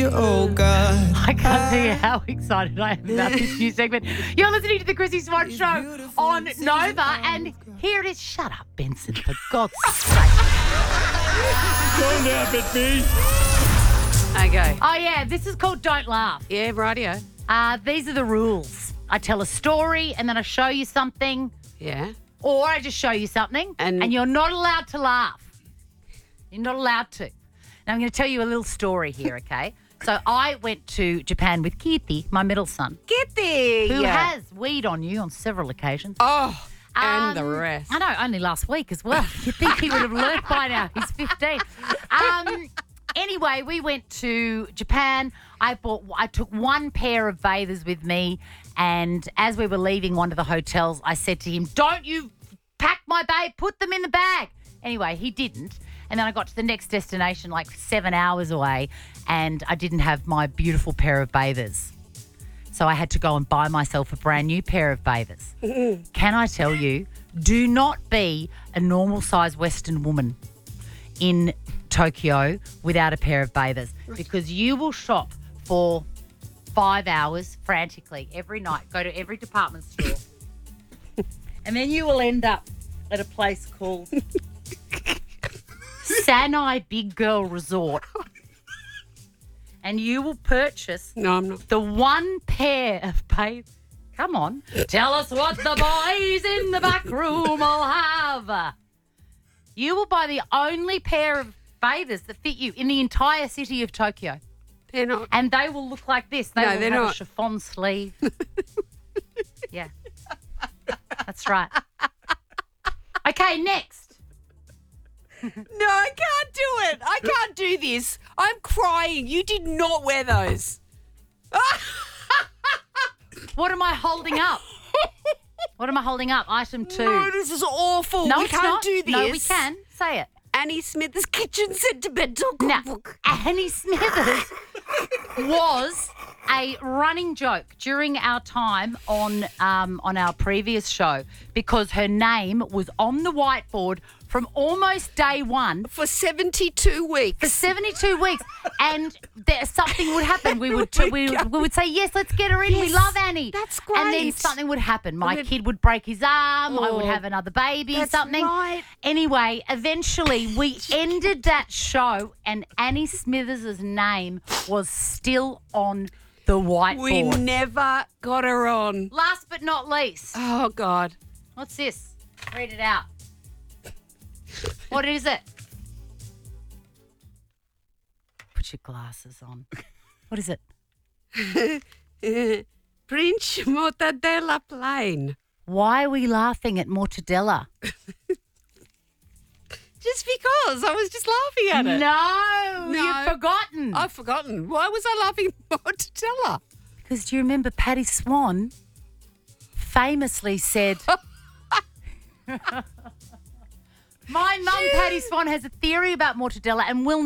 Oh, God. I can't tell you how excited I am about this new segment. You're listening to the Chrissy Swan Show on Nova, and here it is. Shut up, Benson, for God's sake. Don't laugh at me. Okay. Oh, yeah, this is called Don't Laugh. Yeah, rightio. These are the rules. I tell a story, and then I show you something, Yeah. or I just show you something, And- and you're not allowed to laugh. You're not allowed to. Now, I'm going to tell you a little story here, okay? So I went to Japan with Kirti, my middle son, Get there. who yeah. has weed on you on several occasions. Oh, and the rest. I know, only last week as well. You'd think he would have learned by now. He's 15. Anyway, we went to Japan. I took one pair of bathers with me, and as we were leaving one of the hotels, I said to him, "Don't you pack my babe, put them in the bag." Anyway, he didn't. And then I got to the next destination like 7 hours away, and I didn't have my beautiful pair of bathers. So I had to go and buy myself a brand new pair of bathers. Can I tell you, do not be a normal-sized Western woman in Tokyo without a pair of bathers, because you will shop for 5 hours frantically every night, go to every department store, and then you will end up at a place called Sanai Big Girl Resort, and you will purchase No, I'm not. the one pair of bathers. Come on, tell us what the boys in the back room will have. You will buy the only pair of bathers that fit you in the entire city of Tokyo. They're not. And they will look like this. They No, will they're have a not. chiffon sleeve. Yeah. That's right. Okay, next. No, I can't do it. I can't do this. I'm crying. You did not wear those. What am I holding up? What am I holding up? Item 2. No, this is awful. No, we it's can't not. do this. No, we can. Say it. Annie Smith's kitchen sentimental Now, cookbook. Annie Smithers was a running joke during our time on our previous show, because her name was on the whiteboard from almost day one For 72 weeks. for 72 weeks, and something would happen. We would say, yes, let's get her in. We Yes, love Annie. that's And then great. something would happen. My And then- kid would break his arm. I would Oh, have another baby, that's something. right. Anyway, eventually we ended that show, and Annie Smithers' name was still on the whiteboard. We never got her on. Last but not least, Oh, God. what's this? Read it out. What is it? Put your glasses on. What is it? Prince Mortadella Plain. Why are we laughing at mortadella? Just because. I was just laughing at it. No, No. you've forgotten. I've forgotten. Why was I laughing at mortadella? Because do you remember Patty Swan famously said, my mum, Patty Swan, has a theory about mortadella and will